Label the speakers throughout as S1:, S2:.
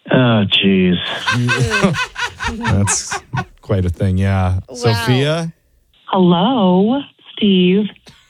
S1: Oh, jeez.
S2: That's quite a thing, yeah.
S3: Wow.
S2: Sophia?
S4: Hello, Steve.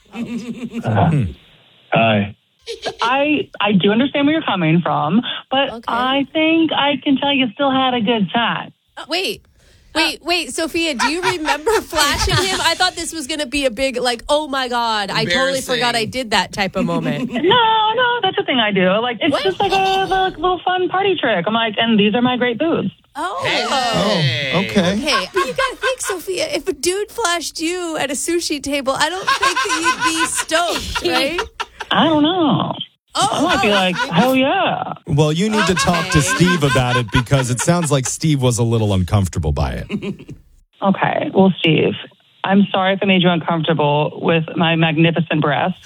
S1: Hi.
S4: I do understand where you're coming from, but
S3: Okay.
S4: I think I can tell you still had a good time.
S3: Wait, Sophia, do you remember flashing him? I thought this was going to be a big, like, oh my God, I totally
S5: Embarrassing.
S3: forgot I did that type of moment.
S4: No, that's the thing I do. Like, it's just like a little fun party trick. I'm like, and these are my great boobs.
S3: Oh.
S2: Oh, okay.
S3: Hey, but you gotta think, Sophia, if a dude flashed you at a sushi table, I don't think that you'd be stoked, right?
S4: I don't know. I might be like, hell yeah.
S2: Well, you need to talk to Steve about it because it sounds like Steve was a little uncomfortable by it.
S4: Okay, well, Steve, I'm sorry if I made you uncomfortable with my magnificent breasts.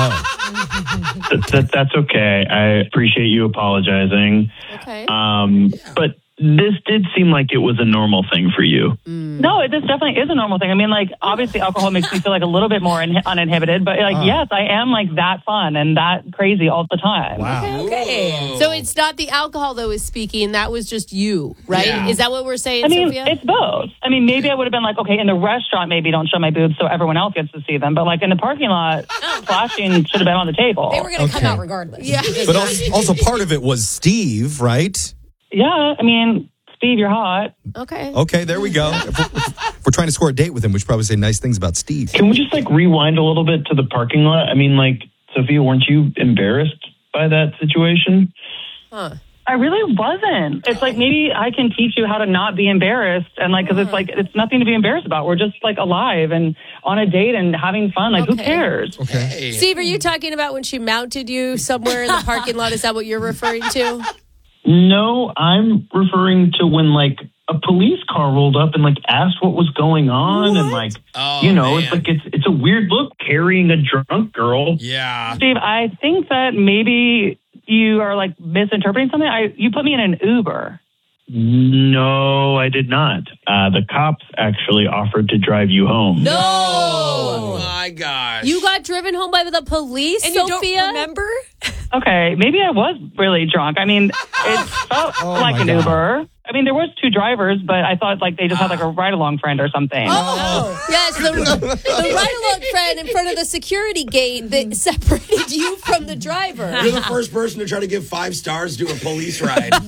S1: That's okay. I appreciate you apologizing.
S3: Okay.
S1: But this did seem like it was a normal thing for you.
S4: No, this definitely is a normal thing. I mean, like, obviously alcohol makes me feel like a little bit more uninhibited, but like, yes, I am like that fun and that crazy all the time.
S2: Wow.
S3: Okay. So it's not the alcohol that was speaking. That was just you, right?
S5: Yeah.
S3: Is that what we're saying,
S4: I mean,
S3: Sophia?
S4: it's both. I mean, maybe I would have been like, okay, in the restaurant, maybe don't show my boobs so everyone else gets to see them. But like in the parking lot, flashing should have been on the table.
S6: They were going to come
S2: Okay.
S6: out regardless.
S3: Yeah.
S2: But also part of it was Steve, right?
S4: Yeah, I mean, Steve, you're hot.
S3: Okay.
S2: Okay, there we go. If we're trying to score a date with him, we should probably say nice things about Steve.
S1: Can we just like rewind a little bit to the parking lot? I mean, like, Sophia, weren't you embarrassed by that situation?
S4: I really wasn't. It's like maybe I can teach you how to not be embarrassed, and like, because it's like it's nothing to be embarrassed about. We're just like alive and on a date and having fun. Like, who
S3: Okay.
S4: cares?
S5: Hey.
S3: Steve, are you talking about when she mounted you somewhere in the parking lot? Is that what you're referring to?
S1: No, I'm referring to when like a police car rolled up and like asked what was going on, and like
S5: Man.
S1: it's like it's a weird look carrying a drunk girl.
S5: Yeah.
S4: Steve, I think that maybe you are like misinterpreting something. You put me in an Uber.
S1: No, I did not. The cops actually offered to drive you home.
S3: No.
S5: Oh my gosh.
S3: You got driven home by the police,
S6: And you
S3: Sophia?
S6: don't remember?
S4: Okay, maybe I was really drunk. I mean, it felt like
S2: my
S4: an
S2: God.
S4: Uber. I mean, there was two drivers, but I thought like they just had like a ride-along friend or something.
S3: Oh, yes, the ride-along friend in front of the security gate that separated you from the driver.
S5: You're the first person to try to give 5 stars to a police ride.
S3: Where's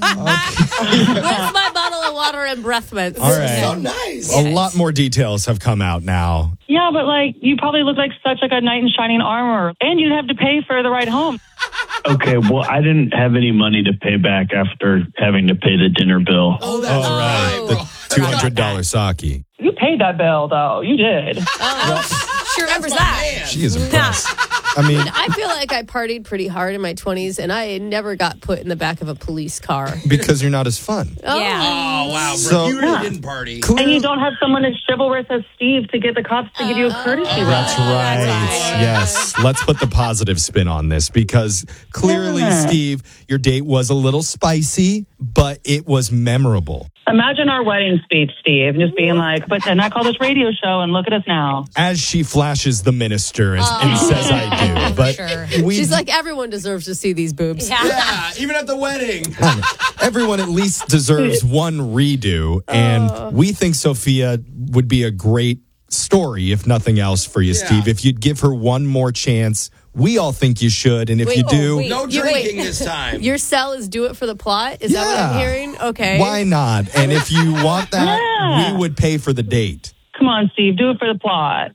S3: my bottle of water and breath mints?
S2: All right.
S5: So nice.
S2: A lot more details have come out now.
S4: Yeah, but like you probably look like such like a knight in shining armor, and you didn't have to pay for the ride home.
S1: Okay, well, I didn't have any money to pay back after having to pay the dinner bill.
S5: Oh, that's
S2: All right.
S5: right.
S2: The $200 sake.
S4: You paid that bill though. You did.
S6: She remembers that.
S2: She is impressed. I mean,
S3: I feel like I partied pretty hard in my 20s, and I never got put in the back of a police car.
S2: because you're not as fun.
S3: Oh.
S6: Yeah.
S5: Oh, wow.
S2: So-
S5: you really didn't party.
S4: And you don't have someone as chivalrous as Steve to get the cops to give you a courtesy ride.
S2: That's right. Yes. Let's put the positive spin on this because clearly, Steve, your date was a little spicy, but it was memorable.
S4: Imagine our wedding speech, Steve, just being like, but then I call this radio show and look at us now.
S2: As she flashes the minister and says, I do. But
S6: Sure.
S3: She's like, everyone deserves to see these boobs.
S5: Yeah, even at the wedding.
S2: everyone at least deserves one redo. And we think Sophia would be a great story, if nothing else, for you, Steve. If you'd give her one more chance, we all think you should. And if you do,
S5: No drinking this time.
S3: Your cell is do it for the plot? Is that what I'm hearing? Okay.
S2: why not? And if you want that, we would pay for the date.
S4: Come on, Steve, do it for the plot.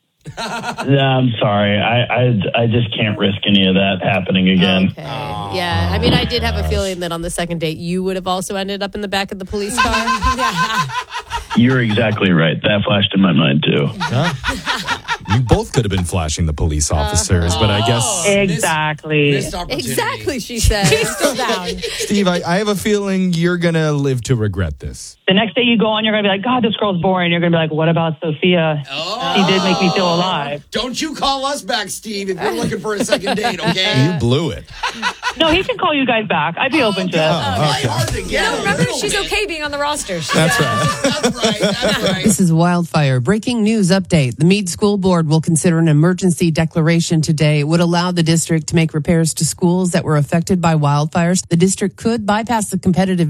S1: I'm sorry. I just can't risk any of that happening again.
S3: Okay. Yeah. I mean, I did have a feeling that on the second date, you would have also ended up in the back of the police car.
S1: You're exactly right. That flashed in my mind, too.
S2: You both could have been flashing the police officers, but I guess,
S4: Exactly.
S5: Missed opportunity.
S3: Exactly, she said.
S6: Still down.
S2: Steve, I have a feeling you're going to live to regret this.
S4: The next day you go on, you're going to be like, God, this girl's boring. You're going to be like, what about Sophia? She did make me feel alive.
S5: Don't you call us back, Steve, if you're looking for a second date, okay?
S2: You blew it.
S4: No, he can call you guys back. I'd be open to it.
S5: Try hard to get
S6: No,
S5: a
S6: remember,
S5: little
S6: she's
S5: bit.
S6: okay being on the roster.
S2: That's right.
S5: That's right. That's right.
S7: This is Wildfire. Breaking news update. The Meade School Board will consider an emergency declaration today. It would allow the district to make repairs to schools that were affected by wildfires. The district could bypass the competitive